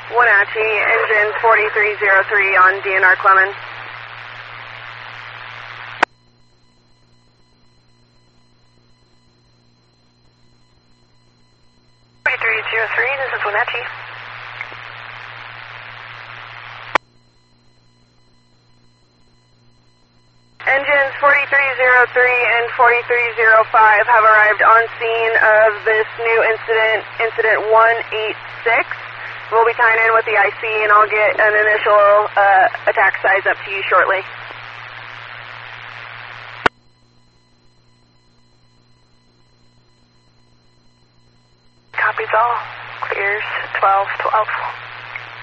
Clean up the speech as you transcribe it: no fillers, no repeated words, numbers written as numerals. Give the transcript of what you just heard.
Wenatchee, engine 4303 on DNR Clemens. This is Wenatchee. Engines 4303 and 4305 have arrived on scene of this new incident, incident 186. We'll be tying in with the IC and I'll get an initial attack size up to you shortly. Copies all. Clears 1212.